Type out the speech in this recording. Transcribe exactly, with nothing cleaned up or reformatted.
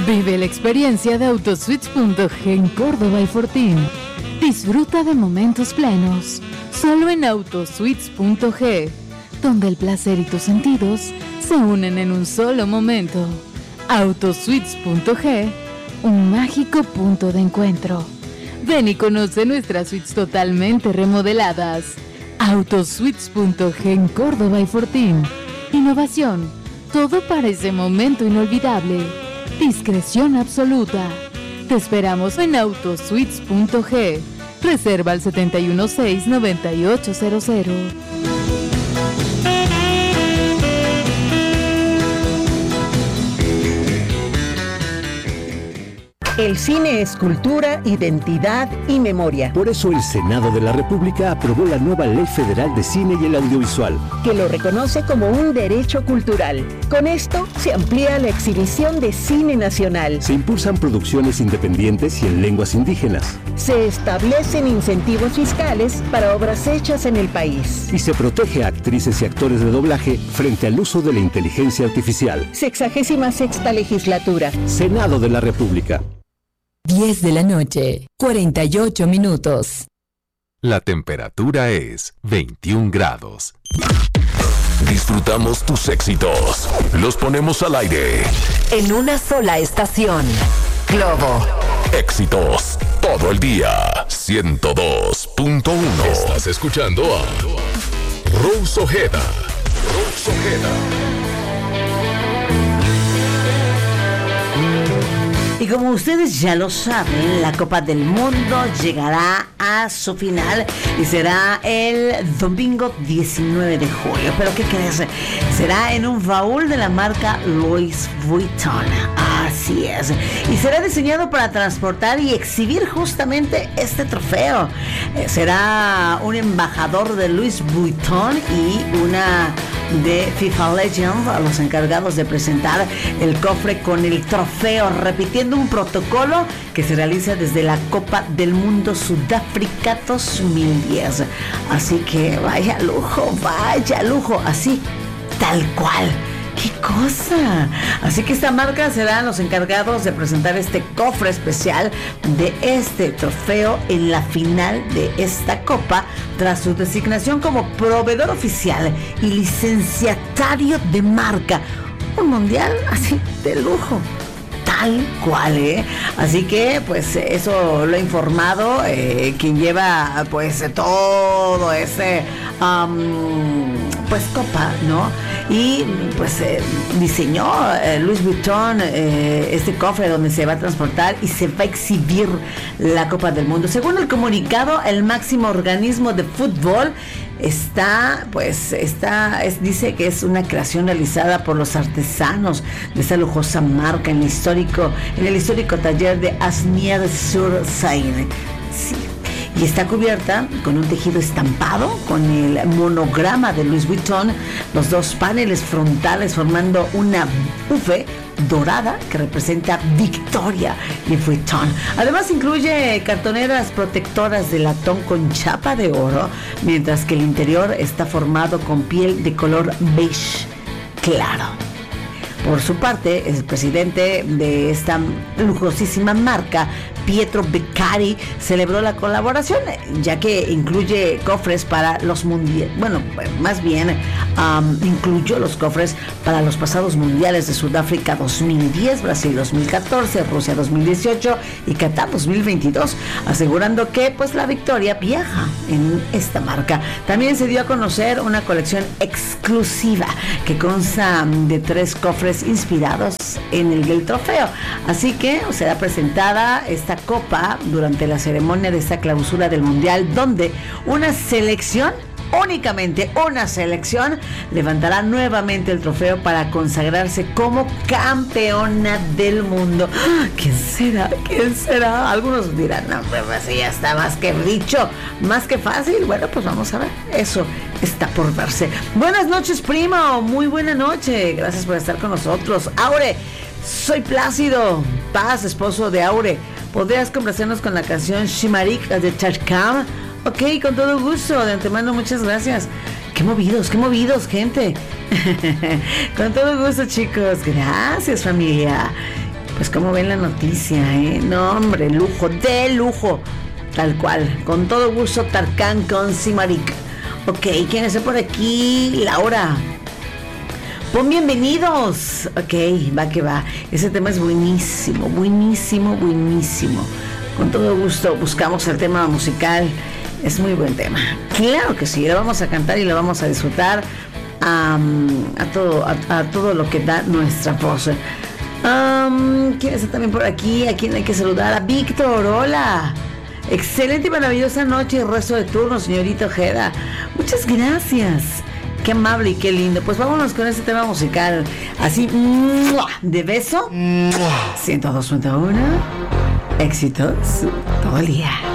Vive la experiencia de Autosuites punto ge en Córdoba y Fortín. Disfruta de momentos plenos, solo en Autosuites punto ge, donde el placer y tus sentidos se unen en un solo momento. Autosuites punto ge, un mágico punto de encuentro. Ven y conoce nuestras suites totalmente remodeladas. Autosuites punto ge en Córdoba y Fortín. Innovación, todo para ese momento inolvidable. Discreción absoluta. Te esperamos en Autosuites punto ge. Reserva al setenta y uno seis, noventa y ocho cero cero. El cine es cultura, identidad y memoria. Por eso el Senado de la República aprobó la nueva Ley Federal de Cine y el Audiovisual, que lo reconoce como un derecho cultural. Con esto se amplía la exhibición de cine nacional. Se impulsan producciones independientes y en lenguas indígenas. Se establecen incentivos fiscales para obras hechas en el país. Y se protege a actrices y actores de doblaje frente al uso de la inteligencia artificial. Sexagésima sexta legislatura. Senado de la República. diez de la noche, cuarenta y ocho minutos. La temperatura es veintiún grados. Disfrutamos tus éxitos. Los ponemos al aire. En una sola estación. Globo. Éxitos todo el día. ciento dos punto uno. Estás escuchando a Rose Ojeda. Rose Ojeda. Y como ustedes ya lo saben, la Copa del Mundo llegará a su final y será el domingo diecinueve de julio. ¿Pero qué crees? Será en un baúl de la marca Louis Vuitton. Así es. Y será diseñado para transportar y exhibir justamente este trofeo. Eh, será un embajador de Louis Vuitton y una de FIFA Legends, a los encargados de presentar el cofre con el trofeo, repitiendo un protocolo que se realiza desde la Copa del Mundo Sudáfrica dos mil diez. Así que vaya lujo, vaya lujo, así, tal cual. ¡Qué cosa! Así que esta marca serán los encargados de presentar este cofre especial de este trofeo en la final de esta copa, tras su designación como proveedor oficial y licenciatario de marca. Un mundial así de lujo. Tal cual, ¿eh? Así que, pues, eso lo ha informado eh, quien lleva, pues, todo ese, um, pues, copa, ¿no? Y, pues, eh, diseñó eh, Louis Vuitton eh, este cofre donde se va a transportar y se va a exhibir la Copa del Mundo. Según el comunicado, el máximo organismo de fútbol está, pues, está, es, dice que es una creación realizada por los artesanos de esa lujosa marca en el histórico, en el histórico taller de Asnières-sur-Seine. Sí. Y está cubierta con un tejido estampado con el monograma de Louis Vuitton, los dos paneles frontales formando una V dorada que representa Victoria y Vuitton. Además incluye cartoneras protectoras de latón con chapa de oro, mientras que el interior está formado con piel de color beige claro. Por su parte, el presidente de esta lujosísima marca, Pietro Beccari, celebró la colaboración, ya que incluye cofres para los mundiales, bueno, más bien um, incluyó los cofres para los pasados mundiales de Sudáfrica dos mil diez, Brasil dos mil catorce, Rusia dos mil dieciocho y Qatar dos mil veintidós, asegurando que, pues, la victoria viaja en esta marca. También se dio a conocer una colección exclusiva que consta de tres cofres inspirados en el del trofeo, así que será presentada esta copa durante la ceremonia de esta clausura del mundial, donde una selección, únicamente una selección, levantará nuevamente el trofeo para consagrarse como campeona del mundo. ¿Quién será? ¿Quién será? Algunos dirán, no, pues ya está más que dicho, más que fácil. Bueno, pues vamos a ver, eso está por verse. Buenas noches, primo, muy buena noche, gracias por estar con nosotros. Aure, soy Plácido Paz, esposo de Aure. ¿Podrías complacernos con la canción Shimarik de Chachkam? Ok, con todo gusto, de antemano muchas gracias. Qué movidos, qué movidos, gente. Con todo gusto, chicos. Gracias, familia. Pues como ven la noticia, ¿eh? No, hombre, lujo, de lujo. Tal cual, con todo gusto, Tarkan con Simarik. Ok, ¿quién está por aquí? Laura. Pon bienvenidos. Ok, va que va. Ese tema es buenísimo, buenísimo, buenísimo. Con todo gusto buscamos el tema musical. Es muy buen tema. Claro que sí, lo vamos a cantar y lo vamos a disfrutar um, a, todo, a, a todo lo que da nuestra voz. Um, ¿Quién está también por aquí? ¿A quién hay que saludar? A Víctor, hola. Excelente y maravillosa noche y resto de turno, señorita Ojeda. Muchas gracias. Qué amable y qué lindo. Pues vámonos con este tema musical. Así, de beso. ciento dos punto uno. Éxitos todo el día.